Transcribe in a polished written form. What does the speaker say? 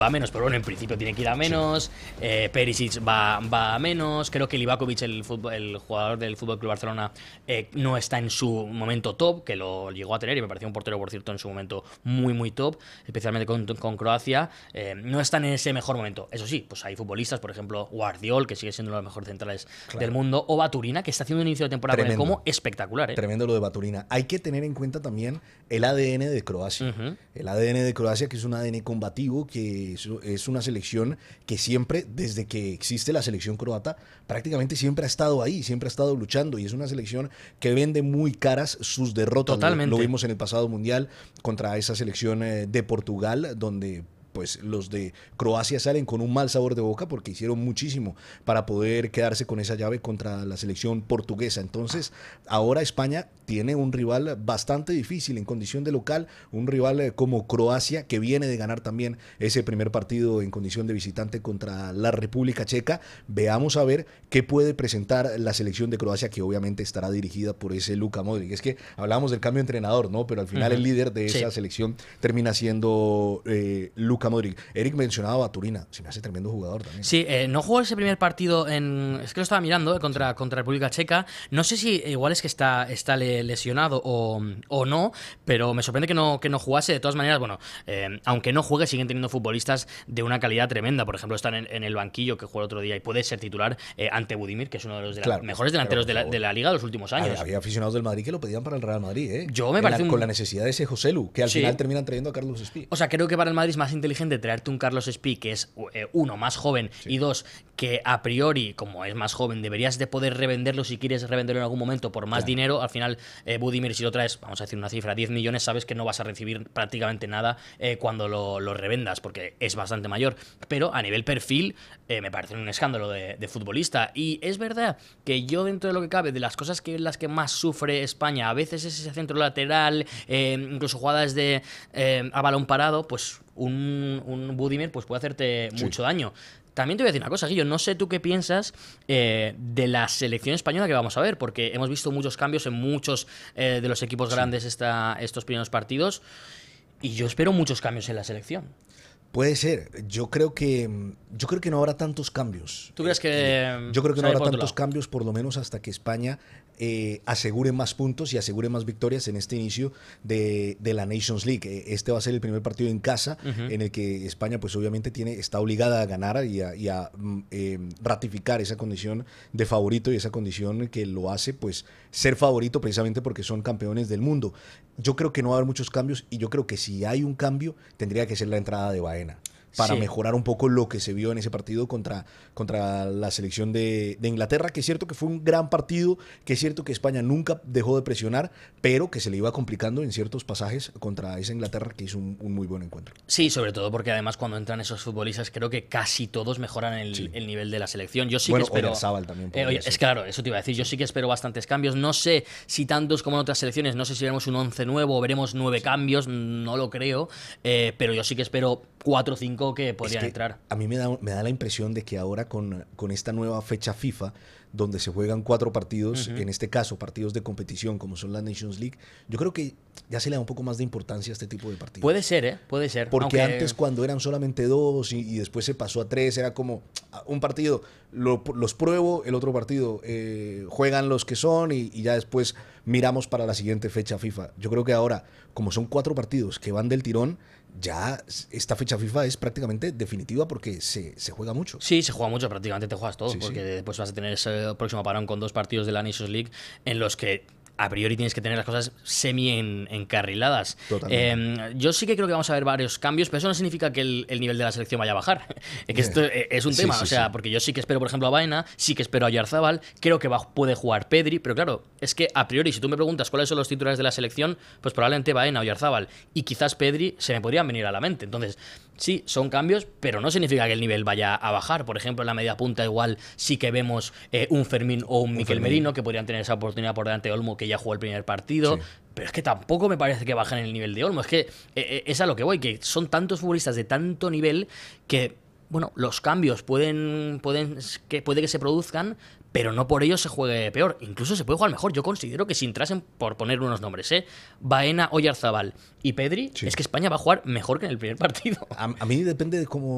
va a menos, pero bueno, en principio tiene que ir a menos. Perisic va a menos. Creo que Livakovic, el jugador del FC Barcelona, no está en su momento top, que lo llegó a tener y me pareció un portero, por cierto, en su momento muy, muy top, especialmente con Croacia. No están en ese mejor momento. Eso sí, pues hay futbolistas, por ejemplo, Guardiol, que sigue siendo uno de los mejores centrales del mundo, o Baturina, que está haciendo un inicio de temporada con el Como espectacular. Tremendo lo de Baturina. Hay que tener en cuenta también el ADN de Croacia. El ADN de Croacia, que es un ADN combativo, que es una selección que siempre, desde que existe la selección croata, prácticamente siempre ha estado ahí, siempre ha estado luchando, y es una selección que vende muy caras sus derrotas. Totalmente. Lo vimos en el pasado mundial contra esa selección de Portugal, donde pues los de Croacia salen con un mal sabor de boca porque hicieron muchísimo para poder quedarse con esa llave contra la selección portuguesa. Entonces, ahora España tiene un rival bastante difícil en condición de local, un rival como Croacia, que viene de ganar también ese primer partido en condición de visitante contra la República Checa. Veamos a ver qué puede presentar la selección de Croacia, que obviamente estará dirigida por ese Luka Modric. Es que hablábamos del cambio de entrenador, ¿no? Pero al final el líder de esa selección termina siendo Luka Modric. Eric mencionaba a Baturina, se me hace tremendo jugador también. Sí, no jugó ese primer partido es que lo estaba mirando contra República Checa. No sé si igual es que está lesionado o no, pero me sorprende que no jugase. De todas maneras, bueno, aunque no juegue, siguen teniendo futbolistas de una calidad tremenda. Por ejemplo, están en el banquillo, que jugó el otro día y puede ser titular ante Budimir, que es uno de los mejores delanteros de la liga de los últimos años. Había aficionados del Madrid que lo pedían para el Real Madrid, ¿eh? Yo me parece con la necesidad de ese Joselu, que al final terminan trayendo a Carlos Espí. O sea, creo que para el Madrid es más inteligente traerte un Carlos Espí, que es uno, más joven, y dos, que a priori, como es más joven, deberías de poder revenderlo si quieres revenderlo en algún momento por más dinero. Al final, Budimir, si lo traes, vamos a decir una cifra, 10 millones, sabes que no vas a recibir prácticamente nada cuando lo revendas, porque es bastante mayor. Pero a nivel perfil, me parece un escándalo de futbolista. Y es verdad que yo, dentro de lo que cabe, de las cosas que las que más sufre España, a veces es ese centro lateral, incluso jugadas a balón parado, pues un Budimir pues puede hacerte mucho daño. También te voy a decir una cosa, Guillo, no sé tú qué piensas de la selección española que vamos a ver, porque hemos visto muchos cambios en muchos de los equipos grandes estos primeros partidos, y yo espero muchos cambios en la selección. Puede ser. Yo creo que no habrá tantos cambios. ¿Tú crees que yo creo que no habrá tantos cambios, por lo menos hasta que España asegure más puntos y asegure más victorias en este inicio de la Nations League? Este va a ser el primer partido en casa en el que España pues obviamente está obligada a ganar y a ratificar esa condición de favorito, y esa condición que lo hace pues ser favorito precisamente porque son campeones del mundo. Yo creo que no va a haber muchos cambios, y yo creo que si hay un cambio tendría que ser la entrada de Baena, para mejorar un poco lo que se vio en ese partido contra la selección de Inglaterra, que es cierto que fue un gran partido, que es cierto que España nunca dejó de presionar, pero que se le iba complicando en ciertos pasajes contra esa Inglaterra, que hizo un muy buen encuentro. Sí, sobre todo porque además cuando entran esos futbolistas creo que casi todos mejoran el nivel de la selección. Yo sí que espero... Oyarzabal también. Es claro, eso te iba a decir. Yo sí que espero bastantes cambios. No sé si tantos como en otras selecciones, no sé si veremos un 11 nuevo o veremos 9 cambios, no lo creo, pero yo sí que espero 4 o 5 que podrían entrar. A mí me da la impresión de que ahora con esta nueva fecha FIFA, donde se juegan 4 partidos, en este caso partidos de competición como son la Nations League, yo creo que ya se le da un poco más de importancia a este tipo de partidos. Puede ser, puede ser. Porque antes, cuando eran solamente 2 y después se pasó a 3, era como un partido los pruebo, el otro partido juegan los que son y ya después miramos para la siguiente fecha FIFA. Yo creo que ahora, como son 4 partidos que van del tirón, ya esta fecha FIFA es prácticamente definitiva porque se juega mucho. Sí, se juega mucho, prácticamente te juegas todo, porque después vas a tener ese próximo parón con 2 partidos de la Nations League en los que a priori tienes que tener las cosas encarriladas. Yo sí que creo que vamos a ver varios cambios, pero eso no significa que el nivel de la selección vaya a bajar. Que esto es un tema, porque yo sí que espero, por ejemplo, a Baena, sí que espero a Oyarzabal, creo que puede jugar Pedri, pero claro, es que a priori, si tú me preguntas cuáles son los titulares de la selección, pues probablemente Baena, Oyarzabal y quizás Pedri se me podrían venir a la mente. Entonces, sí, son cambios, pero no significa que el nivel vaya a bajar. Por ejemplo, en la media punta igual sí que vemos un Fermín o un Miquel Merino, que podrían tener esa oportunidad por delante de Olmo, que ya jugó el primer partido. Pero es que tampoco me parece que bajen el nivel de Olmo. Es que es a lo que voy, que son tantos futbolistas de tanto nivel que, bueno, los cambios puede que se produzcan, pero no por ello se juegue peor. Incluso se puede jugar mejor. Yo considero que si entrasen, por poner unos nombres, Baena, Oyarzabal y Pedri, es que España va a jugar mejor que en el primer partido. A mí depende de cómo